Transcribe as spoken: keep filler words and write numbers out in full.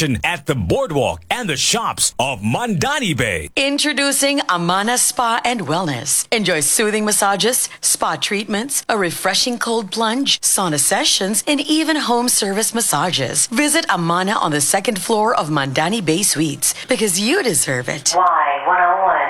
relaxation at the boardwalk and the shops of Mandani Bay. Introducing Amana Spa and Wellness. Enjoy soothing massages, spa treatments, a refreshing cold plunge, sauna sessions, and even home service massages. Visit Amana on the second floor of Mandani Bay Suites because you deserve it. Y one oh one.